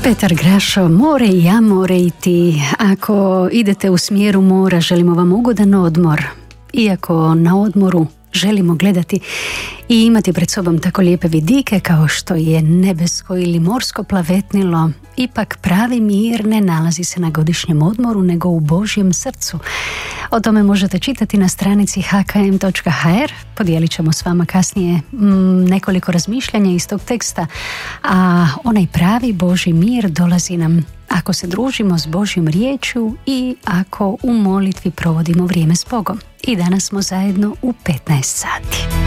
Petar Grašo, more i ja, more i ti. Ako idete u smjeru mora, želimo vam ugodan odmor. Iako na odmoru želimo gledati i imati pred sobom tako lijepe vidike kao što je nebesko ili morsko plavetnilo, ipak pravi mir ne nalazi se na godišnjem odmoru nego u Božjem srcu. O tome možete čitati na stranici hkm.hr. Podijelit ćemo s vama kasnije nekoliko razmišljanja iz tog teksta, a onaj pravi Božji mir dolazi nam ako se družimo s Božjom riječju i ako u molitvi provodimo vrijeme s Bogom. I danas smo zajedno u 15 sati.